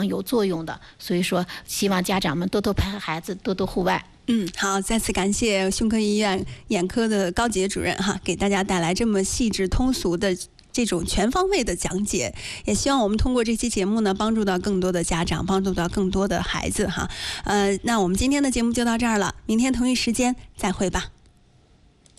常有作用的。所以说，希望家长们多多陪孩子，多多户外。 好，再次感谢胸科医院眼科的高杰主任哈，给大家带来这么细致通俗的这种全方位的讲解，也希望我们通过这期节目呢，帮助到更多的家长，帮助到更多的孩子哈。那我们今天的节目就到这儿了，明天同一时间再会吧。